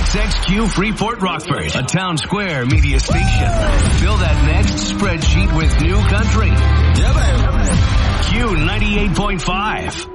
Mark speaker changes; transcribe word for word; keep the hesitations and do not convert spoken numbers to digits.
Speaker 1: X X Q Freeport Rockford, a Town Square media station. Fill that next spreadsheet with new country. Q ninety-eight point five.